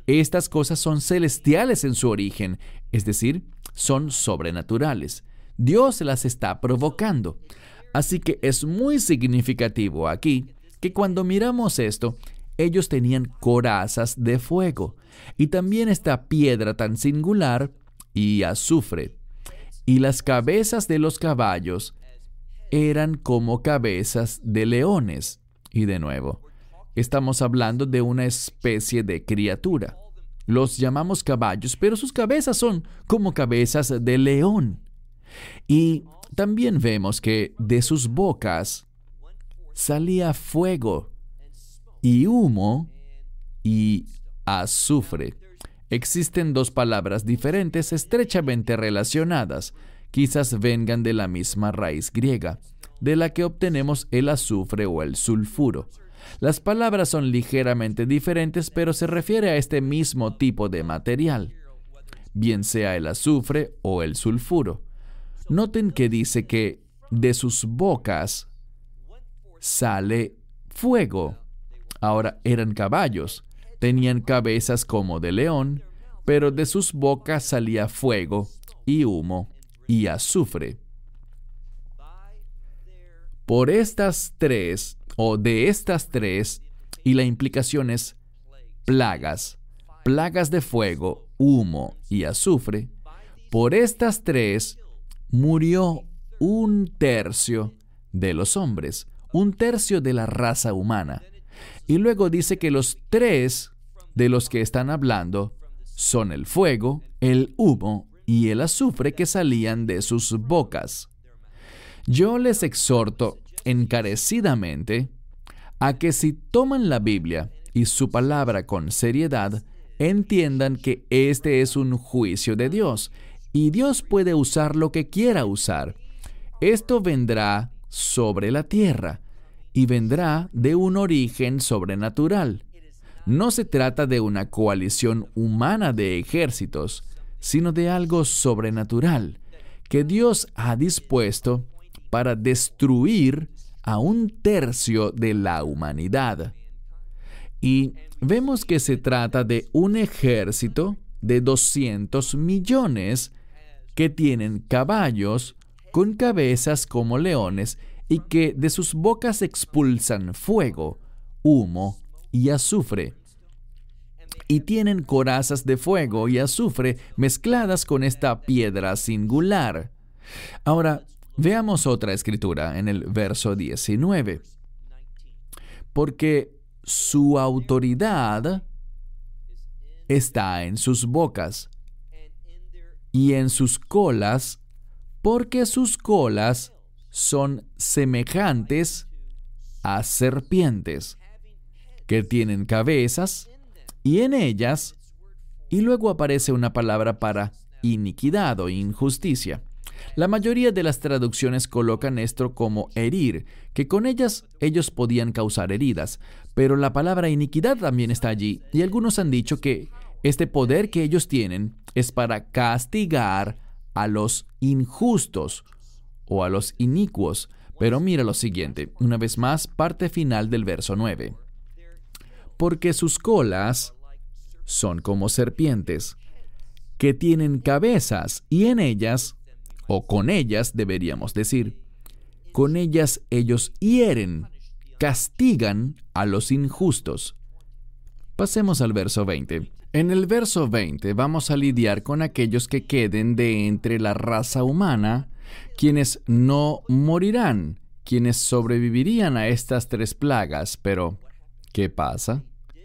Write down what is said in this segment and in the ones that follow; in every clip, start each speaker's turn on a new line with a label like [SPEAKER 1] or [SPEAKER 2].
[SPEAKER 1] Estas cosas son celestiales en su origen, es decir, son sobrenaturales. Dios las está provocando. Así que es muy significativo aquí que cuando miramos esto, ellos tenían corazas de fuego y también esta piedra tan singular y azufre. Y las cabezas de los caballos eran como cabezas de leones. Y de nuevo, estamos hablando de una especie de criatura. Los llamamos caballos, pero sus cabezas son como cabezas de león. Y también vemos que de sus bocas salía fuego y humo y azufre. Existen dos palabras diferentes estrechamente relacionadas. Quizás vengan de la misma raíz griega, de la que obtenemos el azufre o el sulfuro. Las palabras son ligeramente diferentes, pero se refiere a este mismo tipo de material, bien sea el azufre o el sulfuro. Noten que dice que de sus bocas sale fuego. Ahora eran caballos, tenían cabezas como de león, pero de sus bocas salía fuego y humo y azufre. Por estas tres, o de estas tres, y la implicación es plagas de fuego, humo y azufre, por estas tres murió 1/3 de los hombres, 1/3 de la raza humana. Y luego dice que los tres de los que están hablando son el fuego, el humo y el azufre que salían de sus bocas. Yo les exhorto encarecidamente a que si toman la Biblia y su palabra con seriedad, entiendan que este es un juicio de Dios y Dios puede usar lo que quiera usar. Esto vendrá sobre la tierra y vendrá de un origen sobrenatural. No se trata de una coalición humana de ejércitos, sino de algo sobrenatural que Dios ha dispuesto para destruir a 1/3 de la humanidad. Y vemos que se trata de un ejército de 200 millones que tienen caballos con cabezas como leones y que de sus bocas expulsan fuego, humo y azufre. Y tienen corazas de fuego y azufre mezcladas con esta piedra singular. Ahora, veamos otra escritura en el verso 19. Porque su autoridad está en sus bocas y en sus colas, porque sus colas son semejantes a serpientes, que tienen cabezas, y en ellas, y luego aparece una palabra para iniquidad o injusticia. La mayoría de las traducciones colocan esto como herir, que con ellas ellos podían causar heridas, pero la palabra iniquidad también está allí, y algunos han dicho que este poder que ellos tienen es para castigar a los injustos o a los inicuos. Pero mira lo siguiente, una vez más, parte final del verso 9. Porque sus colas son como serpientes, que tienen cabezas, y en ellas, o con ellas deberíamos decir, con ellas ellos hieren, castigan a los injustos. Pasemos al verso 20. En el verso 20 vamos a lidiar con aquellos que queden de entre la raza humana, quienes no morirán, quienes sobrevivirían a estas 3 plagas. Pero, ¿qué pasa?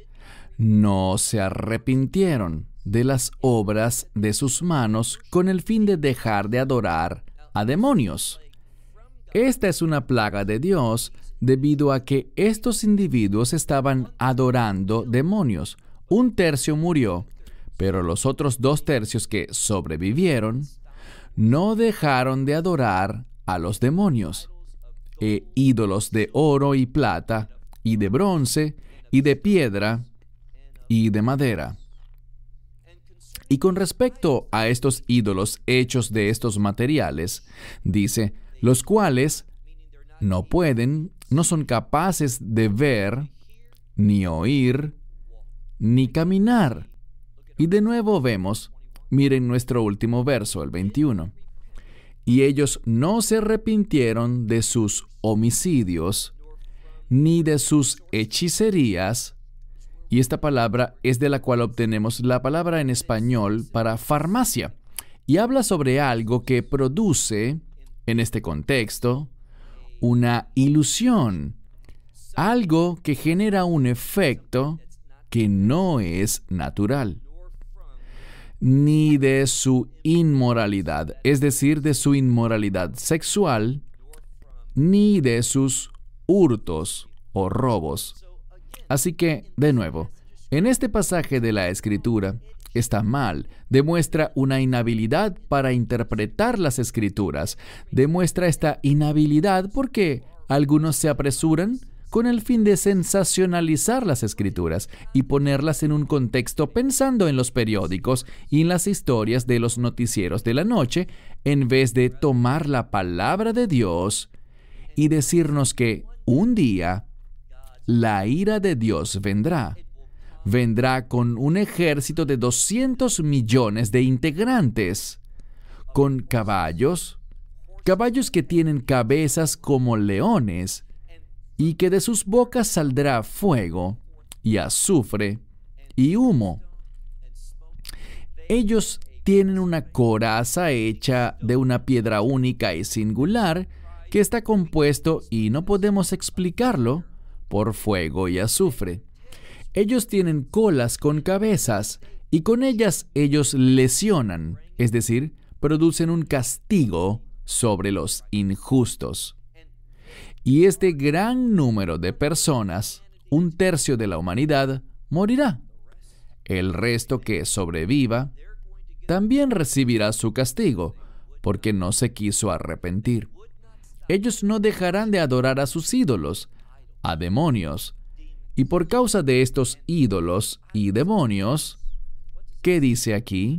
[SPEAKER 1] No se arrepintieron de las obras de sus manos con el fin de dejar de adorar a demonios. Esta es una plaga de Dios debido a que estos individuos estaban adorando demonios. 1/3 murió, pero los otros 2/3 que sobrevivieron no dejaron de adorar a los demonios, ídolos de oro y plata, y de bronce, y de piedra, y de madera. Y con respecto a estos ídolos hechos de estos materiales, dice, los cuales no son capaces de ver, ni oír, ni caminar. Y de nuevo vemos, miren nuestro último verso, el 21. Y ellos no se arrepintieron de sus homicidios, ni de sus hechicerías. Y esta palabra es de la cual obtenemos la palabra en español para farmacia. Y habla sobre algo que produce, en este contexto, una ilusión. Algo que genera un efecto que no es natural. Ni de su inmoralidad, es decir, de su inmoralidad sexual, ni de sus hurtos o robos. Así que, de nuevo, en este pasaje de la Escritura, está mal, demuestra una inhabilidad para interpretar las Escrituras. Demuestra esta inhabilidad porque algunos se apresuran con el fin de sensacionalizar las Escrituras y ponerlas en un contexto pensando en los periódicos y en las historias de los noticieros de la noche, en vez de tomar la palabra de Dios y decirnos que un día la ira de Dios vendrá. Vendrá con un ejército de 200 millones de integrantes, con caballos que tienen cabezas como leones, y que de sus bocas saldrá fuego, y azufre, y humo. Ellos tienen una coraza hecha de una piedra única y singular, que está compuesto, y no podemos explicarlo, por fuego y azufre. Ellos tienen colas con cabezas, y con ellas ellos lesionan, es decir, producen un castigo sobre los injustos. Y este gran número de personas, 1/3 de la humanidad, morirá. El resto que sobreviva también recibirá su castigo, porque no se quiso arrepentir. Ellos no dejarán de adorar a sus ídolos, a demonios. Y por causa de estos ídolos y demonios, ¿qué dice aquí?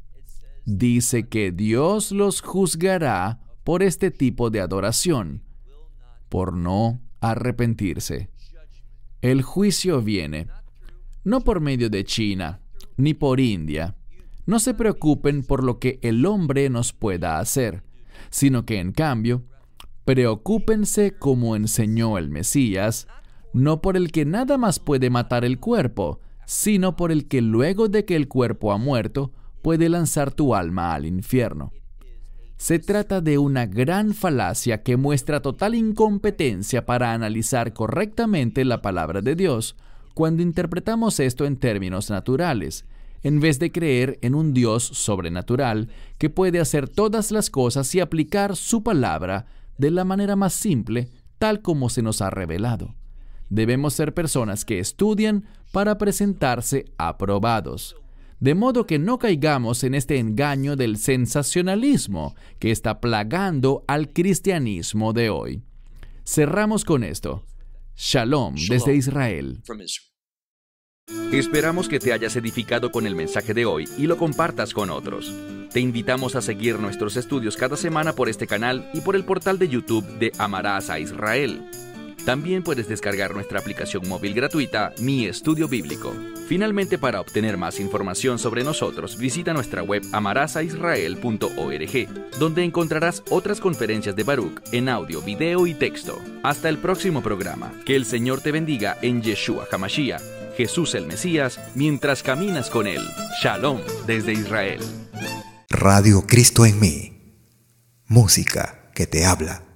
[SPEAKER 1] Dice que Dios los juzgará por este tipo de adoración, por no arrepentirse. El juicio viene, no por medio de China, ni por India. No se preocupen por lo que el hombre nos pueda hacer, sino que en cambio, preocúpense como enseñó el Mesías, no por el que nada más puede matar el cuerpo, sino por el que luego de que el cuerpo ha muerto, puede lanzar tu alma al infierno. Se trata de una gran falacia que muestra total incompetencia para analizar correctamente la palabra de Dios cuando interpretamos esto en términos naturales, en vez de creer en un Dios sobrenatural que puede hacer todas las cosas y aplicar su palabra de la manera más simple, tal como se nos ha revelado. Debemos ser personas que estudian para presentarse aprobados, de modo que no caigamos en este engaño del sensacionalismo que está plagando al cristianismo de hoy. Cerramos con esto. Shalom desde Israel.
[SPEAKER 2] Esperamos que te hayas edificado con el mensaje de hoy y lo compartas con otros. Te invitamos a seguir nuestros estudios cada semana por este canal y por el portal de YouTube de Amarás a Israel. También puedes descargar nuestra aplicación móvil gratuita, Mi Estudio Bíblico. Finalmente, para obtener más información sobre nosotros, visita nuestra web amarasaisrael.org, donde encontrarás otras conferencias de Baruch en audio, video y texto. Hasta el próximo programa. Que el Señor te bendiga en Yeshua HaMashiach, Jesús el Mesías, mientras caminas con Él. Shalom desde Israel.
[SPEAKER 3] Radio Cristo en mí. Música que te habla.